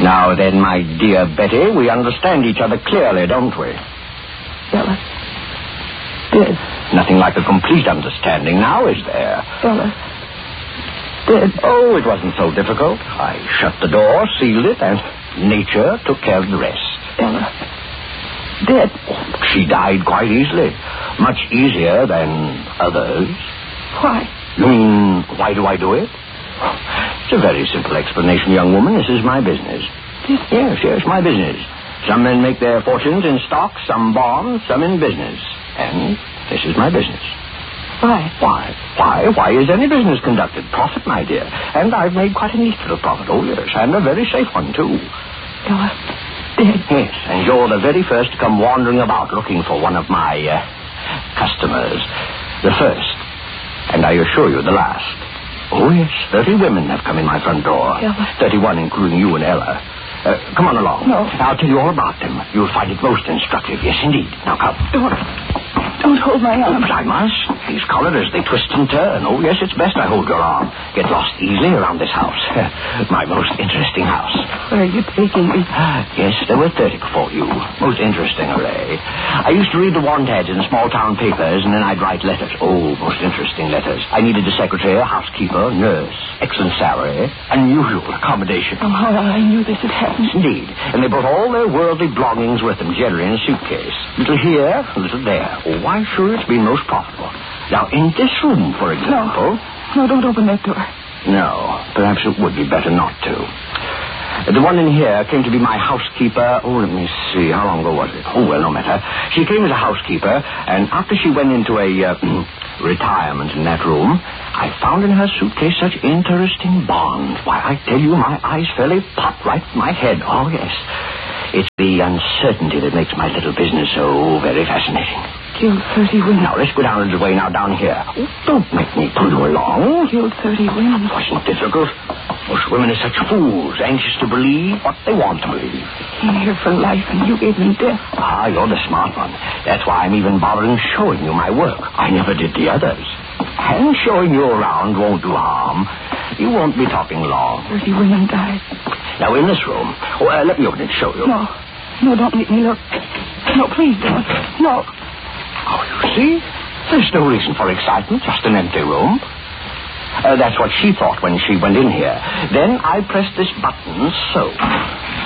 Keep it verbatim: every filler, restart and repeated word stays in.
Now then, my dear Betty, we understand each other clearly, don't we? Ella. Dead. Nothing like a complete understanding now, is there? Ella. Dead. Oh, it wasn't so difficult. I shut the door, sealed it, and nature took care of the rest. Ella. Dead. She died quite easily. Much easier than others. Why? You mean, why do I do it? It's a very simple explanation, young woman. This is my business. This? Yes, yes, my business. Some men make their fortunes in stocks, some bonds, some in business. And this is my business. Why? Why? Why? Why is any business conducted? Profit, my dear. And I've made quite a neat little profit. Oh, yes, and a very safe one, too. Ella. Dead. Yes, and you're the very first to come wandering about looking for one of my uh, customers. The first. And I assure you, the last. Oh, yes, thirty women have come in my front door. Ella. Thirty-one, including you and Ella. Uh, come on along. No. I'll tell you all about them. You'll find it most instructive. Yes, indeed. Now, come. Don't. Don't hold my Oh, arm. but I must. These collars, they twist and turn. Oh, yes, it's best I hold your arm. Get lost easily around this house. My most interesting house. Where are you taking me? Yes, there were thirty before you. Most interesting array. I used to read the want ads in small-town papers, and then I'd write letters. Oh, most interesting letters. I needed a secretary, a housekeeper, nurse, excellent salary, unusual accommodation. Oh, I knew this had happened. Indeed. And they brought all their worldly belongings with them, generally in a suitcase. Little here, a little there. Oh, I'm sure it's been most profitable. Now, in this room, for example... No, no, don't open that door. No, perhaps it would be better not to. The one in here came to be my housekeeper. Oh, let me see. How long ago was it? Oh, well, no matter. She came as a housekeeper, and after she went into a uh, retirement in that room, I found in her suitcase such interesting bonds. Why, I tell you, my eyes fairly popped right in my head. Oh, yes. It's the uncertainty that makes my little business so very fascinating. Killed thirty women. Now, let's go down a little way now, down here. Oh, don't make me pull you along. Killed thirty women. It wasn't difficult. Most women are such fools, anxious to believe what they want to believe. Came here for life, and you gave them death. Ah, you're the smart one. That's why I'm even bothering showing you my work. I never did the others. And showing you around won't do harm. You won't be talking long. Thirty women died. Now, in this room... Oh, uh, let me open it and show you. No. No, don't make me look. No, please don't. No. Oh, you see? There's no reason for excitement. Just an empty room. Uh, that's what she thought when she went in here. Then I pressed this button, so...